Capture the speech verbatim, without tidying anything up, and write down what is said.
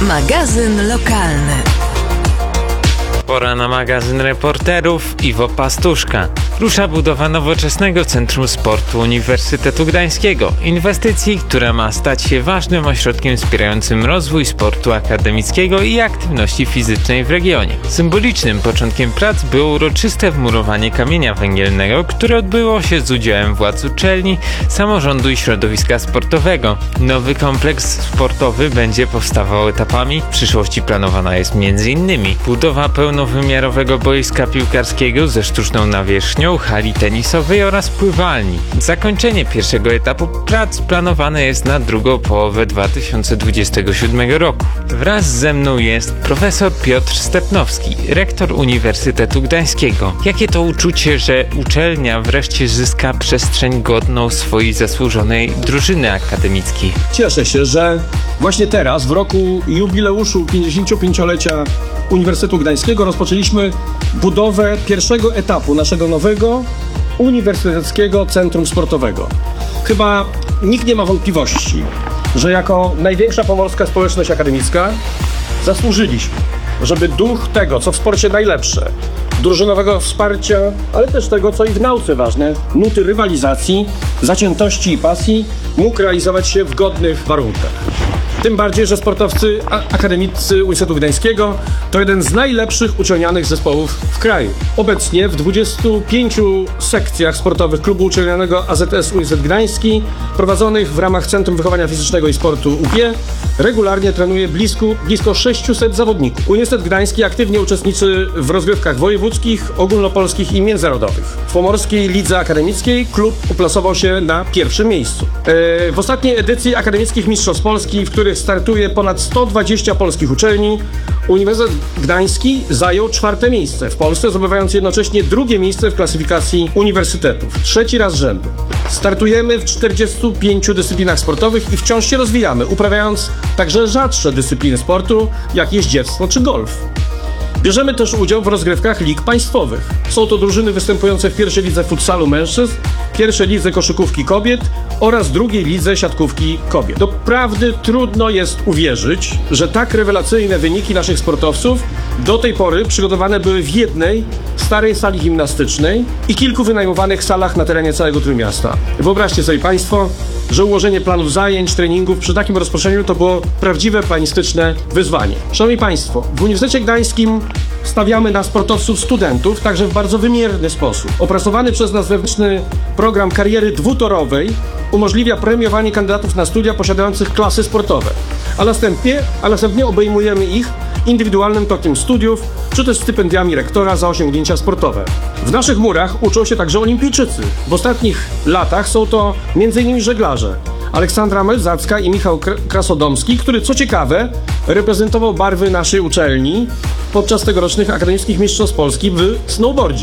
Magazyn lokalny. Pora na magazyn reporterów. Iwo Pastuszka. Rusza budowa nowoczesnego Centrum Sportu Uniwersytetu Gdańskiego. Inwestycji, która ma stać się ważnym ośrodkiem wspierającym rozwój sportu akademickiego i aktywności fizycznej w regionie. Symbolicznym początkiem prac było uroczyste wmurowanie kamienia węgielnego, które odbyło się z udziałem władz uczelni, samorządu i środowiska sportowego. Nowy kompleks sportowy będzie powstawał etapami. W przyszłości planowana jest między innymi budowa pełnowymiarowego boiska piłkarskiego ze sztuczną nawierzchnią, hali tenisowej oraz pływalni. Zakończenie pierwszego etapu prac planowane jest na drugą połowę dwa tysiące dwudziestego siódmego roku. Wraz ze mną jest profesor Piotr Stepnowski, rektor Uniwersytetu Gdańskiego. Jakie to uczucie, że uczelnia wreszcie zyska przestrzeń godną swojej zasłużonej drużyny akademickiej? Cieszę się, że właśnie teraz, w roku jubileuszu pięćdziesięciopięciolecia Uniwersytetu Gdańskiego, rozpoczęliśmy budowę pierwszego etapu naszego nowego Uniwersyteckiego Centrum Sportowego. Chyba nikt nie ma wątpliwości, że jako największa pomorska społeczność akademicka zasłużyliśmy, żeby duch tego, co w sporcie najlepsze, drużynowego wsparcia, ale też tego, co i w nauce ważne, nuty rywalizacji, zaciętości i pasji, mógł realizować się w godnych warunkach. Tym bardziej, że sportowcy akademicy Uniwersytetu Gdańskiego to jeden z najlepszych uczelnianych zespołów w kraju. Obecnie w dwudziestu pięciu sekcjach sportowych klubu uczelnianego A Z S Uniwersytet Gdański, prowadzonych w ramach Centrum Wychowania Fizycznego i Sportu U G, regularnie trenuje blisko, blisko sześciuset zawodników. Uniwersytet Gdański aktywnie uczestniczy w rozgrywkach wojewódzkich, ogólnopolskich i międzynarodowych. W pomorskiej lidze akademickiej klub uplasował się na pierwszym miejscu. W ostatniej edycji akademickich mistrzostw Polski, w których startuje ponad sto dwadzieścia polskich uczelni, Uniwersytet Gdański zajął czwarte miejsce w Polsce, zdobywając jednocześnie drugie miejsce w klasyfikacji uniwersytetów. Trzeci raz z rzędu. Startujemy w czterdziestu pięciu dyscyplinach sportowych i wciąż się rozwijamy, uprawiając także rzadsze dyscypliny sportu, jak jeździectwo czy golf. Bierzemy też udział w rozgrywkach lig państwowych. Są to drużyny występujące w pierwszej lidze futsalu mężczyzn, pierwszej lidze koszykówki kobiet oraz drugiej lidze siatkówki kobiet. Doprawdy trudno jest uwierzyć, że tak rewelacyjne wyniki naszych sportowców do tej pory przygotowane były w jednej starej sali gimnastycznej i kilku wynajmowanych salach na terenie całego Trójmiasta. Wyobraźcie sobie Państwo, że ułożenie planów zajęć, treningów przy takim rozproszeniu to było prawdziwe planistyczne wyzwanie. Szanowni Państwo, w Uniwersytecie Gdańskim stawiamy na sportowców studentów także w bardzo wymierny sposób. Opracowany przez nas wewnętrzny program kariery dwutorowej umożliwia premiowanie kandydatów na studia posiadających klasy sportowe, a następnie, a następnie obejmujemy ich indywidualnym tokiem studiów, czy też stypendiami rektora za osiągnięcia sportowe. W naszych murach uczą się także olimpijczycy. W ostatnich latach są to między innymi żeglarze Aleksandra Melzacka i Michał Krasodomski, który co ciekawe reprezentował barwy naszej uczelni podczas tegorocznych akademickich mistrzostw Polski w snowboardzie.